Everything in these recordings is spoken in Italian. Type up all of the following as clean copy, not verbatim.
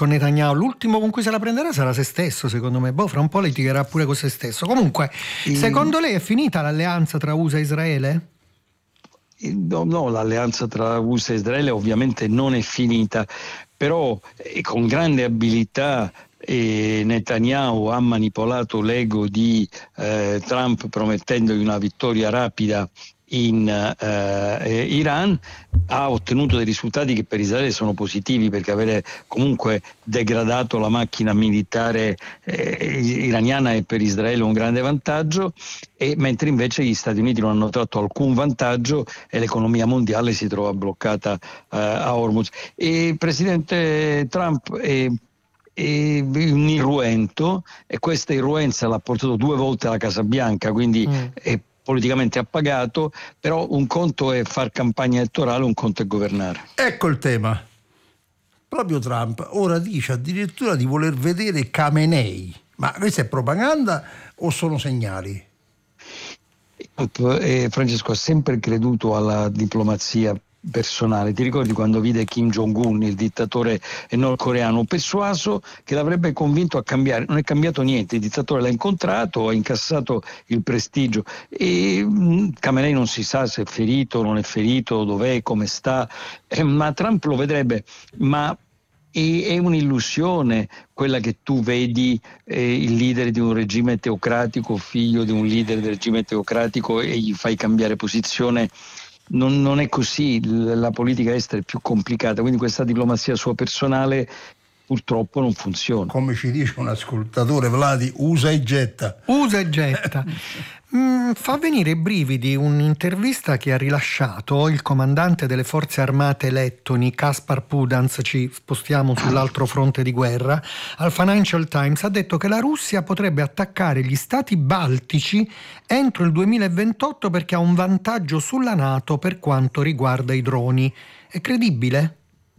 con Netanyahu. L'ultimo con cui se la prenderà sarà se stesso, secondo me. Fra un po' litigherà pure con se stesso. Comunque, secondo lei è finita l'alleanza tra USA e Israele? No, l'alleanza tra USA e Israele ovviamente non è finita, però con grande abilità Netanyahu ha manipolato l'ego di Trump promettendogli una vittoria rapida in Iran, ha ottenuto dei risultati che per Israele sono positivi, perché avere comunque degradato la macchina militare iraniana è per Israele un grande vantaggio, e mentre invece gli Stati Uniti non hanno tratto alcun vantaggio e l'economia mondiale si trova bloccata a Hormuz. E il presidente Trump è un irruento, e questa irruenza l'ha portato 2 volte alla Casa Bianca, quindi è politicamente appagato, però un conto è far campagna elettorale, un conto è governare. Ecco il tema. Proprio Trump ora dice addirittura di voler vedere Khamenei. Ma questa è propaganda o sono segnali? Francesco ha sempre creduto alla diplomazia personale. Ti ricordi quando vide Kim Jong-un, il dittatore nordcoreano, persuaso che l'avrebbe convinto a cambiare? Non è cambiato niente, il dittatore l'ha incontrato, ha incassato il prestigio, e Khamenei non si sa se è ferito, non è ferito, dov'è, come sta, ma Trump lo vedrebbe. Ma è un'illusione quella che tu vedi il leader di un regime teocratico, figlio di un leader del regime teocratico, e gli fai cambiare posizione. Non è così, la politica estera è più complicata, quindi questa diplomazia sua personale purtroppo non funziona. Come ci dice un ascoltatore, Vladi, usa e getta. Usa e getta. Fa venire i brividi un'intervista che ha rilasciato il comandante delle forze armate lettoni, Kaspar Pudanz, ci spostiamo sull'altro fronte di guerra, al Financial Times. Ha detto che la Russia potrebbe attaccare gli stati baltici entro il 2028 perché ha un vantaggio sulla NATO per quanto riguarda i droni. È credibile?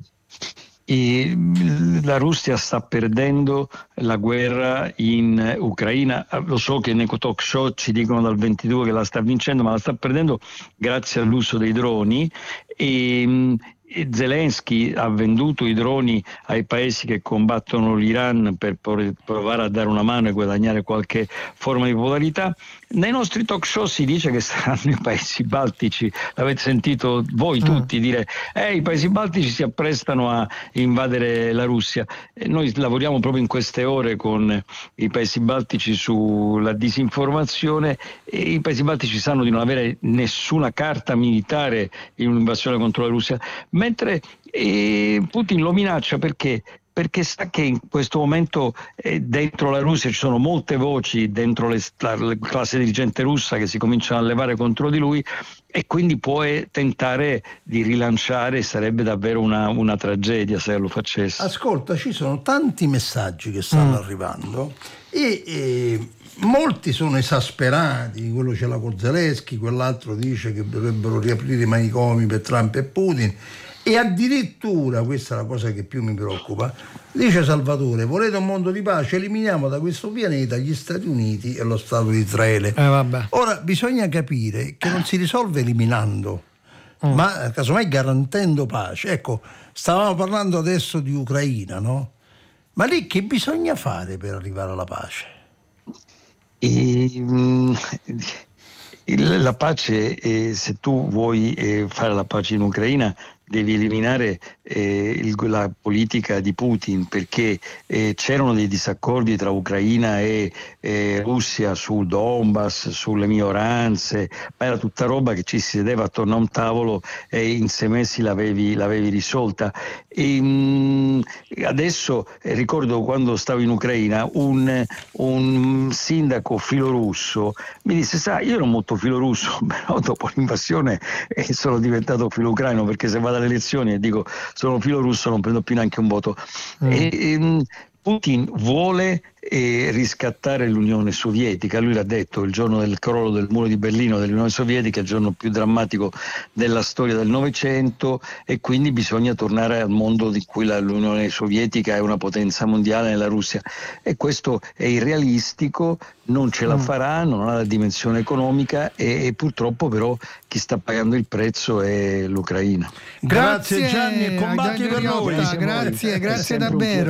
La Russia sta perdendo la guerra in Ucraina. Lo so che nei talk show ci dicono dal 22 che la sta vincendo, ma la sta perdendo grazie all'uso dei droni, e Zelensky ha venduto i droni ai paesi che combattono l'Iran per provare a dare una mano e guadagnare qualche forma di popolarità. Nei nostri talk show si dice che saranno i paesi baltici. L'avete sentito voi tutti dire i paesi baltici si apprestano a invadere la Russia. Noi lavoriamo proprio in queste ore con i paesi baltici sulla disinformazione, e i paesi baltici sanno di non avere nessuna carta militare in un'invasione contro la Russia, mentre Putin lo minaccia perché sa che in questo momento dentro la Russia ci sono molte voci, dentro la classe dirigente russa, che si cominciano a levare contro di lui, e quindi può tentare di rilanciare. Sarebbe davvero una tragedia se lo facesse. Ascolta, ci sono tanti messaggi che stanno arrivando e molti sono esasperati. Quello ce l'ha con Zelensky, quell'altro dice che dovrebbero riaprire i manicomi per Trump e Putin. E addirittura, questa è la cosa che più mi preoccupa, dice Salvatore: volete un mondo di pace? Eliminiamo da questo pianeta gli Stati Uniti e lo Stato di Israele. Ora bisogna capire che non si risolve eliminando, ma casomai garantendo pace. Ecco, stavamo parlando adesso di Ucraina, no? Ma lì che bisogna fare per arrivare alla pace? La pace, se tu vuoi fare la pace in Ucraina, devi eliminare la politica di Putin, perché c'erano dei disaccordi tra Ucraina e Russia sul Donbass, sulle minoranze, ma era tutta roba che ci si sedeva attorno a un tavolo e in 6 mesi l'avevi risolta. Adesso ricordo quando stavo in Ucraina un sindaco filorusso mi disse: sai, io ero molto filorusso, però dopo l'invasione sono diventato filoucraino, perché se vado alle elezioni e dico sono filorusso non prendo più neanche un voto. Putin vuole riscattare l'Unione Sovietica. Lui l'ha detto: il giorno del crollo del muro di Berlino dell'Unione Sovietica è il giorno più drammatico della storia del Novecento, e quindi bisogna tornare al mondo di cui l'Unione Sovietica è una potenza mondiale nella Russia, e questo è irrealistico, non ce la farà, non ha la dimensione economica, e purtroppo però chi sta pagando il prezzo è l'Ucraina. Grazie Gianni, e combatti per noi. Grazie davvero.